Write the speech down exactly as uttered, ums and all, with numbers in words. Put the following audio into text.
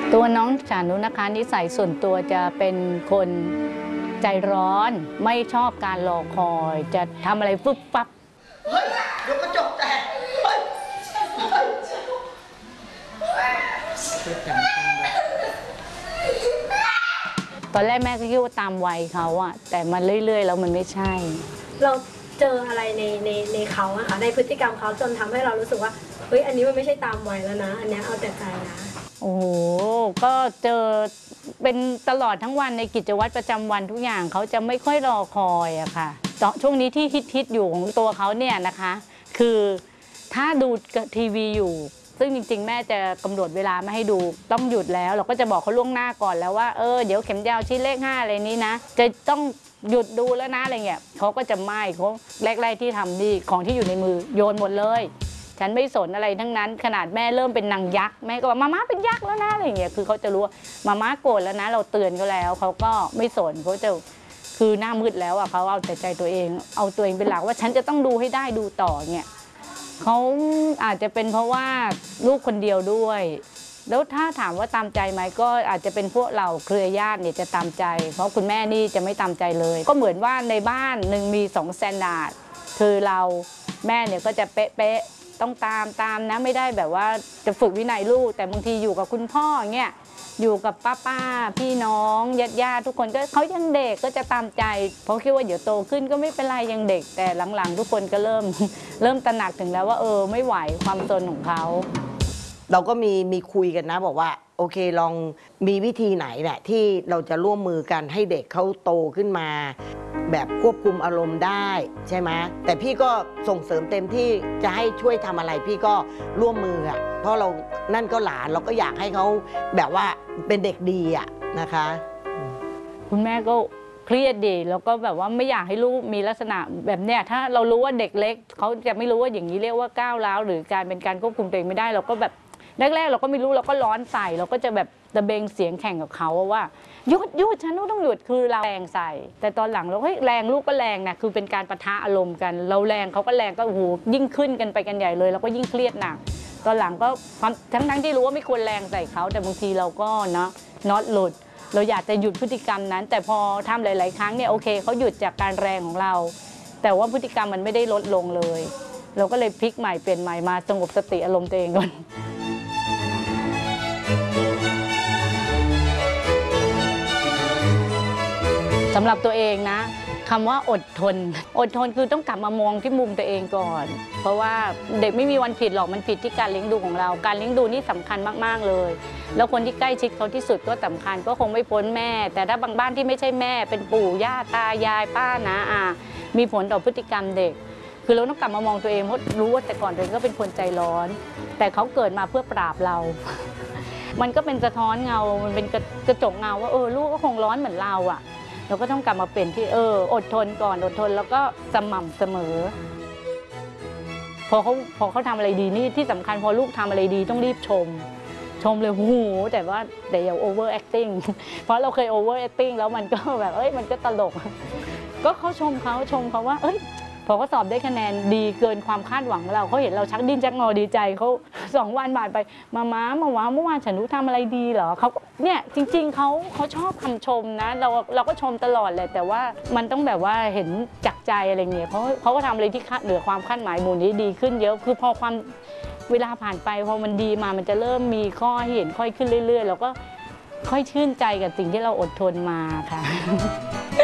ตัวน้องฉานุนะคะนิสัยส่วนตัวจะเป็นคนใจร้อนไม่ชอบการรอคอยจะทำอะไรฟึบปั๊บเฮ้ยเดี๋ยวกระจกแตกตอนแรกแม่ก็คิดว่าตามวัยเขาอะแต่มันเรื่อยๆแล้วมันไม่ใช่เราเจออะไรในในในเขาอะค่ะในพฤติกรรมเขาจนทำให้เรารู้สึกว่าเฮ้ยอันนี้มันไม่ใช่ตามวัยแล้วนะอันนี้เอาแต่ใจนะโอ้โหก็เจอเป็นตลอดทั้งวันในกิจวัตรประจำวันทุกอย่างเขาจะไม่ค่อยรอคอยอะค่ะช่วงนี้ที่ฮิตๆอยู่ของตัวเขาเนี่ยนะคะคือถ้าดูทีวีอยู่ซึ่งจริงๆแม่จะกำหนดเวลาไม่ให้ดูต้องหยุดแล้วเราก็จะบอกเขาล่วงหน้าก่อนแล้วว่าเออเดี๋ยวเข็มยาวชิ้นเลขห้าอะไรนี้นะจะต้องหยุดดูแล้วนะอะไรเงี้ยเขาก็จะไม่เขาแรกๆที่ทำนี่ของที่อยู่ในมือโยนหมดเลยฉันไม่สนอะไรทั้งนั้นขนาดแม่เริ่มเป็นนางยักษ์แม่ก็บอกมาม่าเป็นยักษ์แล้วนะอะไรเงี้ยคือเขาจะรู้ว่ามาม่าโกรธแล้วนะเราเตือนเขาแล้วเขาก็ไม่สนเขาจะคือหน้ามืดแล้วอ่ะเขาเอาแต่ใจตัวเองเอาตัวเองเป็นหลักว่าฉันจะต้องดูให้ได้ดูต่อเงี้ยเขาอาจจะเป็นเพราะว่าลูกคนเดียวด้วยแล้วถ้าถามว่าตามใจไหมก็อาจจะเป็นพวกเราเครือญาติเนี่ยจะตามใจเพราะคุณแม่นี่จะไม่ตามใจเลยก็เหมือนว่าในบ้านหนึ่งมีสองสแตนดาร์ดคือเราแม่เนี่ยก็จะเป๊ะๆต้องตามตามนะไม่ได้แบบว่าจะฝึกวินัยลูกแต่บางทีอยู่กับคุณพ่อเงี้ยอยู่กับป้าป้าพี่น้องญาติญาติทุกคนก็เขายังเด็กก็จะตามใจเพราะคิดว่าเดี๋ยวโตขึ้นก็ไม่เป็นไรยังเด็กแต่หลังๆทุกคนก็เริ่มเริ่มตระหนักถึงแล้วว่าเออไม่ไหวความซนของเขาเราก็มีมีคุยกันนะบอกว่าโอเคลองมีวิธีไหนแหละที่เราจะร่วมมือกันให้เด็กเขาโตขึ้นมาแบบควบคุมอารมณ์ได้ใช่ไหมแต่พี่ก็ส่งเสริมเต็มที่จะให้ช่วยทำอะไรพี่ก็ร่วมมืออ่ะเพราะเรานั่นก็หลานเราก็อยากให้เขาแบบว่าเป็นเด็กดีอ่ะนะคะคุณแม่ก็เครียดดีแล้วก็แบบว่าไม่อยากให้ลูกมีลักษณะแบบเนี้ยถ้าเรารู้ว่าเด็กเล็กเขาจะไม่รู้ว่าอย่างนี้เรียกว่าก้าวร้าวหรือการเป็นการควบคุมตัวเองไม่ได้เราก็แบบแรกๆเราก็ไม่รู้เราก็ร้อนใส่เราก็จะแบบตะเบงเสียงแข่งกับเขาว่าหยุดหยุดฉันต้องหยุดคือเราแรงใส่แต่ตอนหลังเราเฮ้ยแรงลูกก็แรงนะคือเป็นการปะทะอารมณ์กันเราแรงเขาก็แรงก็โอ้โหยิ่งขึ้นกันไปกันใหญ่เลยเราก็ยิ่งเครียดหนักตอนหลังก็ทั้งทั้งที่รู้ว่าไม่ควรแรงใส่เขาแต่บางทีเราก็เนาะน็อตหลุดเราอยากจะหยุดพฤติกรรมนั้นแต่พอทำหลายๆครั้งเนี่ยโอเคเขาหยุดจากการแรงของเราแต่ว่าพฤติกรรมมันไม่ได้ลดลงเลยเราก็เลยพลิกใหม่เปลี่ยนใหม่มาสงบสติอารมณ์ตัวเองก่อนสำหรับตัวเองนะคำว่าอดทนอดทนคือต้องกลับมามองที่มุมตัวเองก่อนเพราะว่าเด็กไม่มีวันผิดหรอกมันผิดที่การเลี้ยงดูของเราการเลี้ยงดูนี่สำคัญมากๆเลยแล้วคนที่ใกล้ชิดเขาที่สุดก็สำคัญก็คงไม่พ้นแม่แต่ถ้าบางบ้านที่ไม่ใช่แม่เป็นปู่ย่าตายายป้าน้าอามีผลต่อพฤติกรรมเด็กคือเราต้องกลับมามองตัวเองเพราะรู้ว่าแต่ก่อนตัวเองก็เป็นคนใจร้อนแต่เขาเกิดมาเพื่อปราบเรามันก็เป็นสะท้อนเงามันเป็นกระจกเงาว่าเออลูกก็คงร้อนเหมือนเราอ่ะเราก็ต้องกลับมาเป็นที่เอออดทนก่อนอดทนแล้วก็สม่ำเสมอพอเขาพอเขาทำอะไรดีนี่ที่สำคัญพอลูกทำอะไรดีต้องรีบชมชมเลยโอ้โหแต่ว่าแต่อย่า over acting เพราะเราเคย over acting แล้วมันก็แบบเอ้ยมันก็ตลกก็เขาชมเขาชมเขาว่าเอ้ยพอเขาสอบได้คะแนนดีเกินความคาดหวังเราเขาเห็นเราชักดิ้นชักงอดีใจเขาสองวันผ่านไปมาม้ามาว้าเมื่อวานฉันรู้ทำอะไรดีเหรอเขาเนี่ยจริงๆเขาเขาชอบคำชมนะเราเราก็ชมตลอดเลยแต่ว่ามันต้องแบบว่าเห็นจักใจอะไรเงี้ยเขาเขาก็ทำอะไรที่คาดเหนือความคาดหมายหมู่นี้ดีขึ้นเยอะคือพอความเวลาผ่านไปพอมันดีมามันจะเริ่มมีข้อให้เห็นค่อยขึ้นเรื่อยๆแล้วก็ค่อยชื่นใจกับสิ่งที่เราอดทนมาค่ะ